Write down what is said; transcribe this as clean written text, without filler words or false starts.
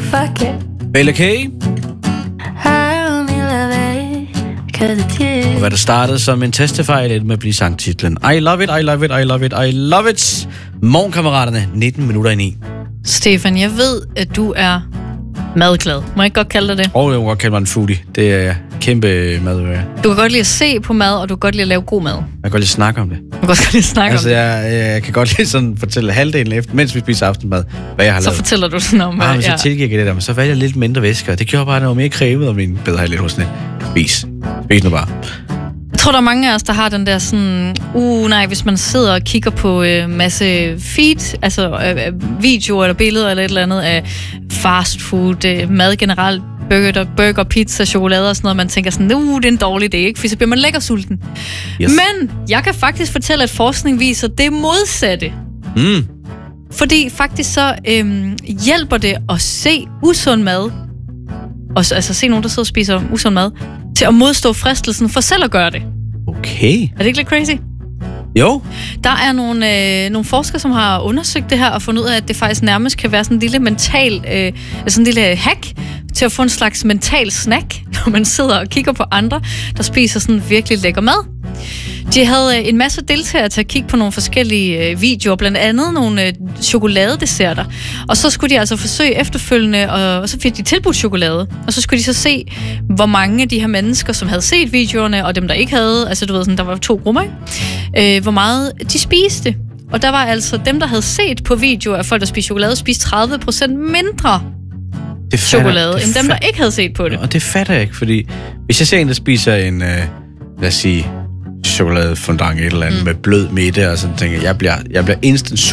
fuck it. Bella K. I only love it because it's you. Og hvad der startede som en testefejl med at blive sangtitlen I love it, I love it, I love it, I love it. Morgenkammeraterne, 19 minutter i 9. Stefan, jeg ved, at du er madglad. Må jeg ikke godt kalde dig det? Jeg må godt kalde mig en foodie. Det er kæmpe mad. Du kan godt lide at se på mad, og du kan godt lide at lave god mad. Jeg kan godt lide at snakke om det. Du kan godt lide at snakke om det. Jeg kan godt lide sådan fortælle halvdelen efter, mens vi spiser aftenmad, hvad jeg har lavet. Så fortæller du sådan om... Men så tilgiver jeg det der, men så valgte jeg lidt mindre væske, og det gjorde bare noget mere cremet, og min bedre lidt hos den. Spis nu bare. Jeg tror, der er mange af os, der har den der sådan... nej, hvis man sidder og kigger på masse feed, altså videoer eller billeder eller et eller andet af fast food, mad generelt, burger, pizza, chokolade og sådan noget, man tænker sådan, det er en dårlig idé, ikke? For så bliver man lækker sulten. Yes. Men jeg kan faktisk fortælle, at forskning viser det modsatte. Fordi faktisk så hjælper det at se usund mad, altså se nogen, der sidder og spiser usund mad, til at modstå fristelsen for selv at gøre det. Okay. Er det ikke lidt crazy? Jo. Der er nogle forskere, som har undersøgt det her og fundet ud af, at det faktisk nærmest kan være sådan en lille sådan en lille hack til at få en slags mental snack, når man sidder og kigger på andre, der spiser sådan virkelig lækker mad. De havde en masse deltagere til at kigge på nogle forskellige videoer, blandt andet nogle chokoladedesserter. Og så skulle de altså forsøge efterfølgende, og så fik de tilbudt chokolade. Og så skulle de så se, hvor mange af de her mennesker, som havde set videoerne, og dem, der ikke havde, altså du ved sådan, der var 2 grupper, ikke? Hvor meget de spiste. Og der var altså dem, der havde set på videoer af folk, der spiste chokolade, spiste 30% mindre chokolade, end dem, der ikke havde set på det. Og det fatter jeg ikke, fordi hvis jeg ser en, der spiser en, lad os sige, chokoladefondant et eller andet med blød midte, og sådan tænker jeg bliver instant